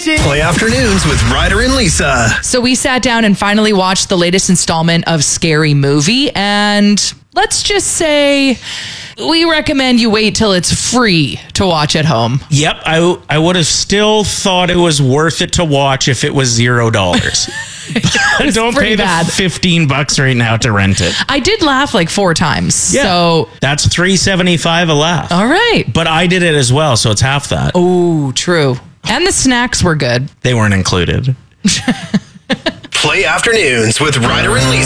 Play Afternoons with Ryder and Lisa. So we sat down and finally watched the latest installment of Scary Movie. And let's just say we recommend you wait till it's free to watch at home. Yep, I would have still thought it was worth it to watch if it was $0. Don't pay the $15 right now to rent it. I did laugh like 4 times. Yeah, so that's $3.75 a laugh. All right. But I did it as well, so it's half that. Oh, true. And the snacks were good. They weren't included. Play Afternoons with Ryder and Lisa.